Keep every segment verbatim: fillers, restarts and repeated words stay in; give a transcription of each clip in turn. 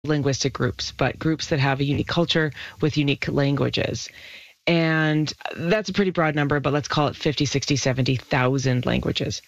linguistic groups, but groups that have a unique culture with unique languages. And that's a pretty broad number, but let's call it fifty, sixty, seventy thousand languages.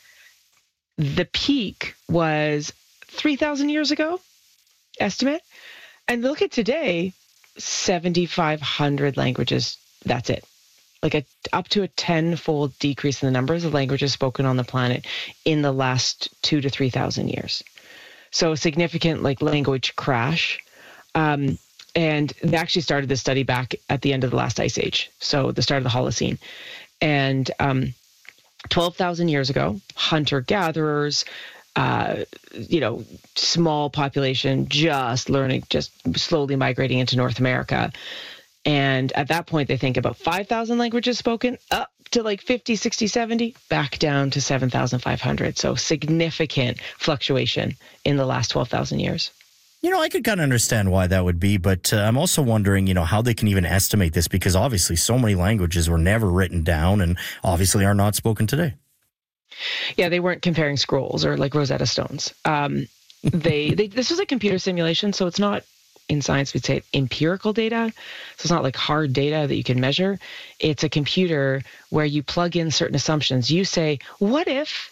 The peak was three thousand years ago, estimate. And look at today, seven thousand five hundred languages. That's it. Like a, up to a tenfold decrease in the numbers of languages spoken on the planet in the last two to three thousand years. So a significant like language crash. Um, and they actually started this study back at the end of the last ice age. So the start of the Holocene. And um, twelve thousand years ago, hunter-gatherers, uh, you know, small population, just learning, just slowly migrating into North America. And at that point, they think about five thousand languages spoken, up to like fifty, sixty, seventy, back down to seven thousand five hundred. So significant fluctuation in the last twelve thousand years. You know, I could kind of understand why that would be, but uh, I'm also wondering, you know, how they can even estimate this, because obviously so many languages were never written down and obviously are not spoken today. Yeah, they weren't comparing scrolls or like Rosetta Stones. Um, they, they this was a computer simulation, so it's not, in science we'd say, empirical data. So it's not like hard data that you can measure. It's a computer where you plug in certain assumptions. You say, what if?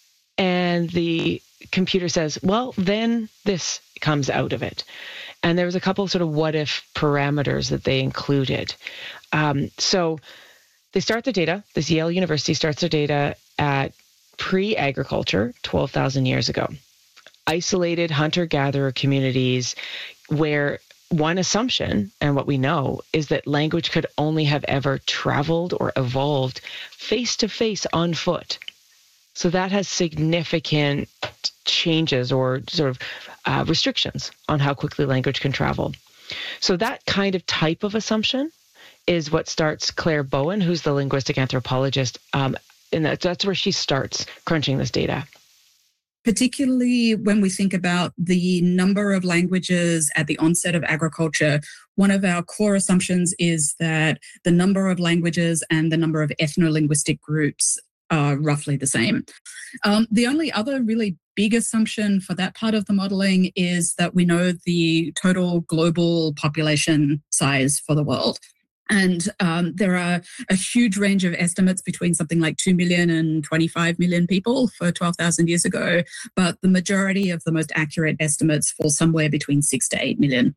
And the computer says, well, then this comes out of it. And there was a couple of sort of what if parameters that they included. Um, so they start the data. This Yale University starts their data at pre-agriculture, twelve thousand years ago. Isolated hunter-gatherer communities where one assumption, and what we know, is that language could only have ever traveled or evolved face-to-face on foot. So that has significant changes or sort of uh, restrictions on how quickly language can travel. So that kind of type of assumption is what starts Claire Bowen, who's the linguistic anthropologist, um, and that's, that's where she starts crunching this data. Particularly when we think about the number of languages at the onset of agriculture, one of our core assumptions is that the number of languages and the number of ethno-linguistic groups are roughly the same. Um, the only other really big assumption for that part of the modelling is that we know the total global population size for the world. And um, there are a huge range of estimates between something like two million and twenty-five million people for twelve thousand years ago. But the majority of the most accurate estimates fall somewhere between six to eight million.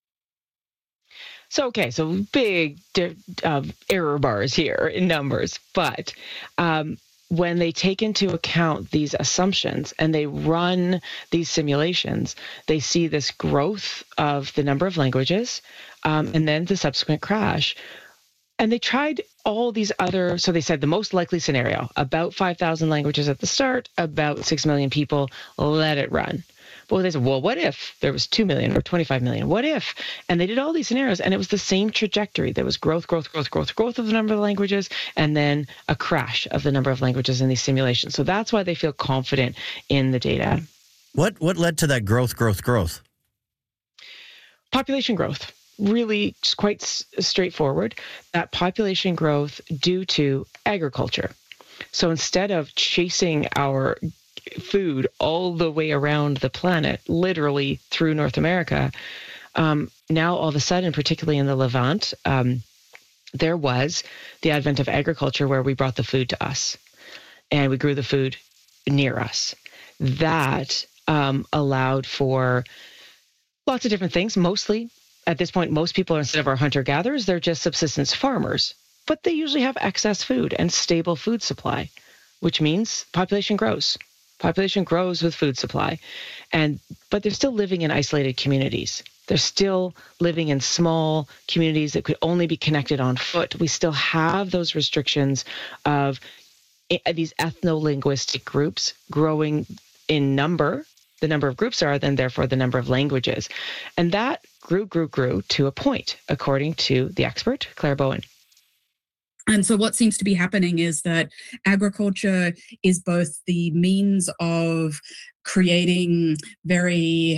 So, okay, so big uh, error bars here in numbers. But um, when they take into account these assumptions and they run these simulations, they see this growth of the number of languages um, and then the subsequent crash. And they tried all these other, so they said the most likely scenario, about five thousand languages at the start, about six million people, let it run. But they said, well, what if there was two million or twenty-five million? What if? And they did all these scenarios, and it was the same trajectory. There was growth, growth, growth, growth, growth of the number of languages, and then a crash of the number of languages in these simulations. So that's why they feel confident in the data. What what led to that growth, growth, growth? Population growth. Really just quite s- straightforward. That population growth due to agriculture. So instead of chasing our food all the way around the planet, literally through North America, um, now all of a sudden, particularly in the Levant, um, there was the advent of agriculture where we brought the food to us and we grew the food near us. That um, allowed for lots of different things. Mostly, at this point, most people, instead of our hunter-gatherers, they're just subsistence farmers. But they usually have excess food and stable food supply, which means population grows. Population grows with food supply, and but they're still living in isolated communities. They're still living in small communities that could only be connected on foot. We still have those restrictions of these ethno-linguistic groups growing in number. The number of groups are, then therefore the number of languages. And that grew, grew, grew to a point, according to the expert, Claire Bowen. And so what seems to be happening is that agriculture is both the means of creating very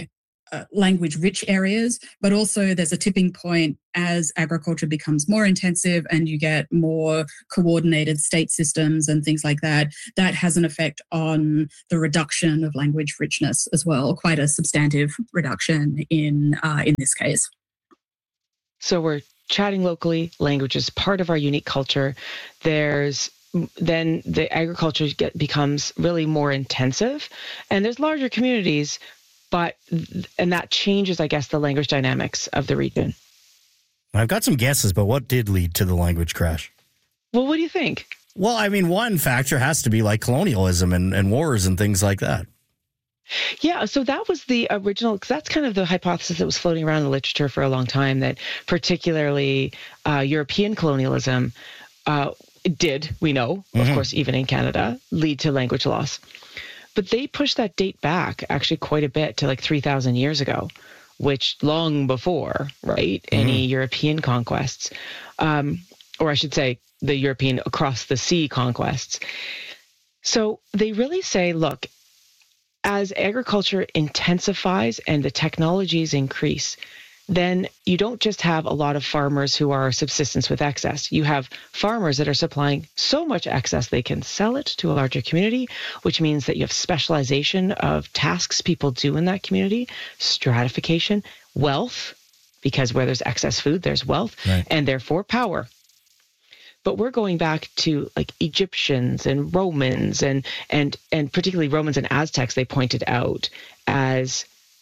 uh, language-rich areas, but also there's a tipping point as agriculture becomes more intensive and you get more coordinated state systems and things like that. That has an effect on the reduction of language richness as well, quite a substantive reduction in uh, in this case. So we're chatting locally, language is part of our unique culture. There's then the agriculture get, becomes really more intensive, and there's larger communities, but and that changes, I guess, the language dynamics of the region. I've got some guesses, but what did lead to the language crash? Well, what do you think? Well, I mean, one factor has to be like colonialism and, and wars and things like that. Yeah, so that was the original, because that's kind of the hypothesis that was floating around in the literature for a long time, that particularly uh, European colonialism uh, did, we know, mm-hmm. of course, even in Canada, lead to language loss. But they pushed that date back actually quite a bit to like three thousand years ago, which long before, right, mm-hmm. any European conquests, um, or I should say the European across the sea conquests. So they really say, look, as agriculture intensifies and the technologies increase, then you don't just have a lot of farmers who are subsistence with excess. You have farmers that are supplying so much excess they can sell it to a larger community, which means that you have specialization of tasks people do in that community, stratification, wealth, because where there's excess food, there's wealth, right. and therefore power. But we're going back to like Egyptians and Romans and and and particularly Romans and Aztecs, they pointed out as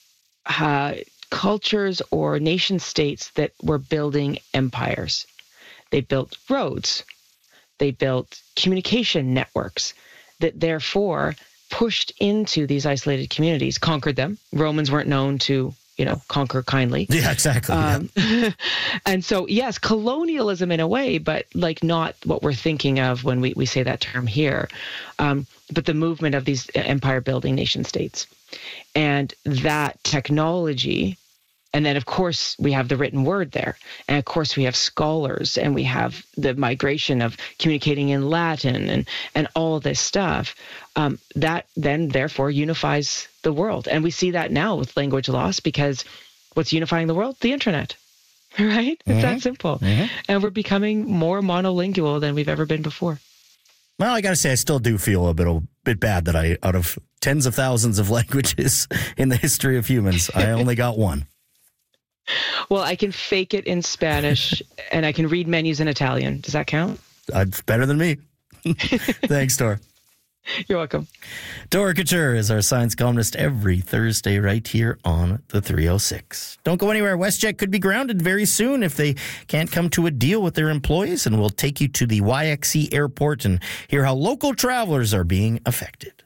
uh, cultures or nation states that were building empires. They built roads. They built communication networks that therefore pushed into these isolated communities, conquered them. Romans weren't known to, you know, conquer kindly. Yeah, exactly. Um, yeah. And so, yes, colonialism in a way, but like not what we're thinking of when we, we say that term here, um, but the movement of these empire building nation states. And that technology, and then of course we have the written word there. And of course we have scholars, and we have the migration of communicating in Latin and, and all this stuff. Um, that then therefore unifies the world. And we see that now with language loss, because what's unifying the world? The internet, right? It's mm-hmm. that simple. Mm-hmm. And we're becoming more monolingual than we've ever been before. Well, I got to say, I still do feel a bit, a bit bad that I, out of tens of thousands of languages in the history of humans, I only got one. Well, I can fake it in Spanish and I can read menus in Italian. Does that count? Uh, better than me. Thanks, Dora. You're welcome. Dora Couture is our science columnist every Thursday right here on the three oh six. Don't go anywhere. WestJet could be grounded very soon if they can't come to a deal with their employees, and we'll take you to the Y X C airport and hear how local travelers are being affected.